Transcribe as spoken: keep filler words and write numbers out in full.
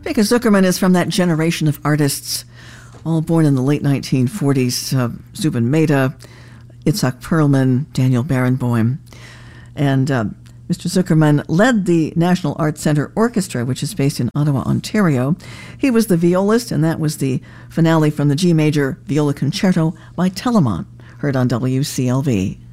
Mika Zuckerman is from that generation of artists, all born in the late nineteen forties. Uh, Zubin Mehta, Itzhak Perlman, Daniel Barenboim. And uh, Mister Zuckerman led the National Arts Centre Orchestra, which is based in Ottawa, Ontario. He was the violist, and that was the finale from the G Major Viola Concerto by Telemann, heard on W C L V.